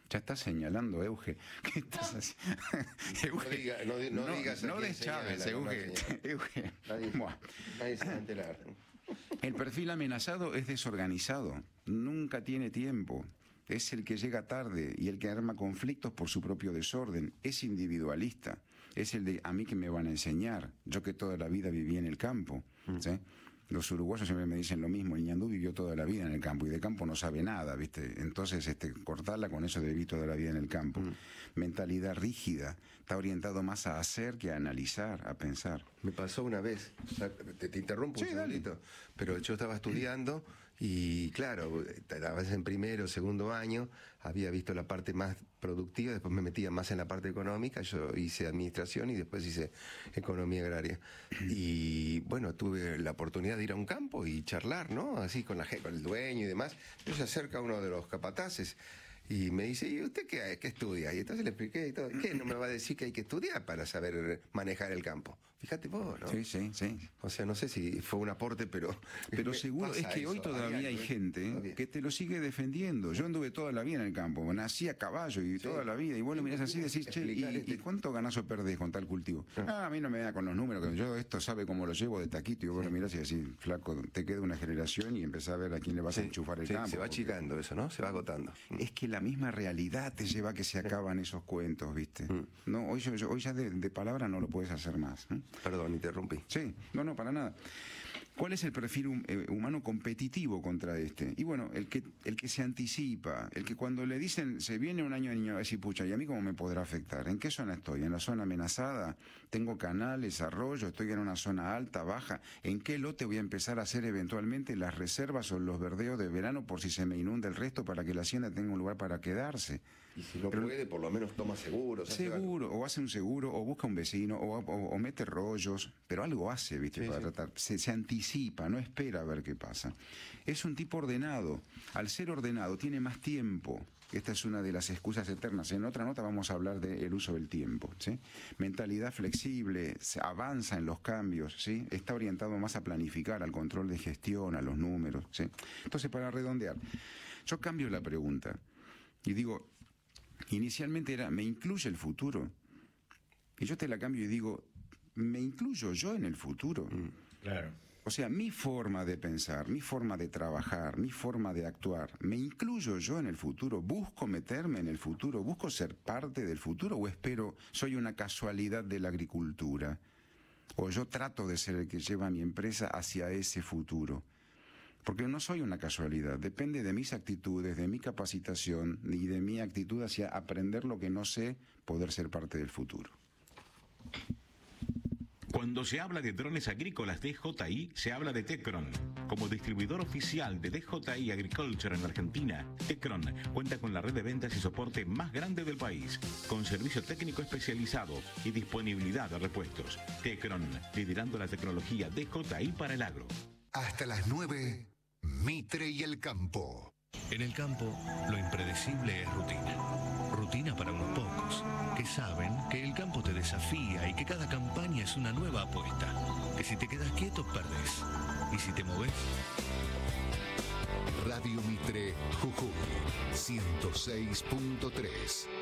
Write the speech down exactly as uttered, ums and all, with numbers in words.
Ya estás señalando, Euge. ¿Qué estás haciendo? Euge. No, diga, no, no, no digas no deschaves, Euge. Euge. Nadie, nadie se va a enterar. El perfil amenazado es desorganizado, nunca tiene tiempo, es el que llega tarde y el que arma conflictos por su propio desorden, es individualista, es el de a mí que me van a enseñar, yo que toda la vida viví en el campo, ¿sí? Los uruguayos siempre me dicen lo mismo, el ñandú vivió toda la vida en el campo y de campo no sabe nada, ¿viste? Entonces, este, cortarla con eso de vivir toda la vida en el campo. Mm. Mentalidad rígida, está orientado más a hacer que a analizar, a pensar. Me pasó una vez, te, te interrumpo sí, un segundito, pero yo estaba estudiando y claro, a veces en primero, segundo año, había visto la parte más productiva, después me metía más en la parte económica, yo hice administración y después hice economía agraria. Y bueno, tuve la oportunidad de ir a un campo y charlar, ¿no? Así con la con el dueño y demás. Entonces se acerca uno de los capataces y me dice, ¿y usted qué, qué estudia? Y entonces le expliqué y todo. ¿Qué? ¿No me va a decir que hay que estudiar para saber manejar el campo? Fíjate vos, ¿no? Sí, sí, sí. O sea, no sé si fue un aporte, pero... Pero seguro, es que hoy todavía hay gente que te lo sigue defendiendo. Yo anduve toda la vida en el campo, nací a caballo y sí. toda la vida. Y vos lo mirás así y decís, che, ¿y, este... ¿y cuánto ganás o perdés con tal cultivo? Ah. ah, a mí no me da con los números, que yo esto sabe cómo lo llevo de taquito. Y vos sí. lo mirás y decís, flaco, te queda una generación y empezás a ver a quién le vas sí. a enchufar el sí, campo. Se va achicando porque... eso, ¿no? Se va agotando. Es que la misma realidad te lleva a que se acaban esos cuentos, ¿viste? Mm. No, hoy, yo, hoy ya de, de palabra no lo puedes hacer más. ¿eh? Perdón, interrumpí. Sí, no, no, para nada. ¿Cuál es el perfil hum, eh, humano competitivo contra este? Y bueno, el que el que se anticipa, el que cuando le dicen, se viene un año de niño, a decir, pucha, ¿y a mí cómo me podrá afectar? ¿En qué zona estoy? ¿En la zona amenazada? ¿Tengo canales, arroyos? ¿Estoy en una zona alta, baja? ¿En qué lote voy a empezar a hacer eventualmente las reservas o los verdeos de verano por si se me inunda el resto para que la hacienda tenga un lugar para quedarse? Y si no Pero, puede, por lo menos toma seguros. Seguro, o hace un seguro, o busca un vecino, o, o, o mete rollos, pero algo hace, ¿viste? Sí, para sí. tratar. Se, se anticipa, no espera a ver qué pasa. Es un tipo ordenado. Al ser ordenado, tiene más tiempo. Esta es una de las excusas eternas. En otra nota vamos a hablar del uso del tiempo, ¿sí? Mentalidad flexible, se avanza en los cambios, ¿sí? Está orientado más a planificar, al control de gestión, a los números, ¿sí? Entonces, para redondear, yo cambio la pregunta y digo, inicialmente era, ¿me incluye el futuro? Y yo te la cambio y digo, ¿me incluyo yo en el futuro? Mm, claro. O sea, mi forma de pensar, mi forma de trabajar, mi forma de actuar, ¿me incluyo yo en el futuro? ¿Busco meterme en el futuro? ¿Busco ser parte del futuro? ¿O espero, soy una casualidad de la agricultura? ¿O yo trato de ser el que lleva a mi empresa hacia ese futuro? Porque no soy una casualidad, depende de mis actitudes, de mi capacitación y de mi actitud hacia aprender lo que no sé, poder ser parte del futuro. Cuando se habla de drones agrícolas D J I, se habla de Tecron. Como distribuidor oficial de D J I Agriculture en la Argentina, Tecron cuenta con la red de ventas y soporte más grande del país, con servicio técnico especializado y disponibilidad de repuestos. Tecron, liderando la tecnología D J I para el agro. Hasta las nueve, Mitre y el campo. En el campo, lo impredecible es rutina. Rutina para unos pocos, que saben que el campo te desafía y que cada campaña es una nueva apuesta. Que si te quedas quieto, perdés. Y si te movés... Radio Mitre, Jujuy, ciento seis punto tres.